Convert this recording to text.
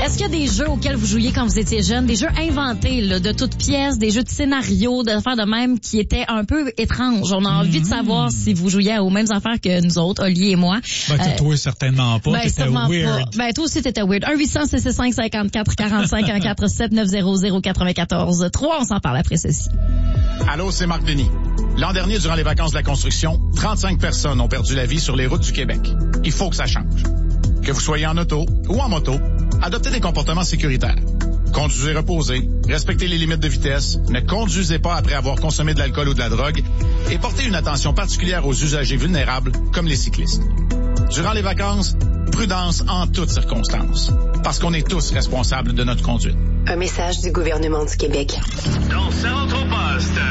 Est-ce qu'il y a des jeux auxquels vous jouiez quand vous étiez jeune, des jeux inventés là, de toutes pièces, des jeux de scénario, d'affaires de même qui étaient un peu étranges? On a envie de savoir si vous jouiez aux mêmes affaires que nous autres, Olivier et moi. Toi, certainement pas. T'étais weird. Pas. Toi aussi, t'étais weird. 1-800-665-5445, 1-447-900-94-3. On s'en parle après ceci. Allô, c'est Marc Denis. L'an dernier, durant les vacances de la construction, 35 personnes ont perdu la vie sur les routes du Québec. Il faut que ça change. Que vous soyez en auto ou en moto, adoptez des comportements sécuritaires. Conduisez reposé, respectez les limites de vitesse, ne conduisez pas après avoir consommé de l'alcool ou de la drogue et portez une attention particulière aux usagers vulnérables comme les cyclistes. Durant les vacances, prudence en toutes circonstances, parce qu'on est tous responsables de notre conduite. Un message du gouvernement du Québec. Dans Centre Poste.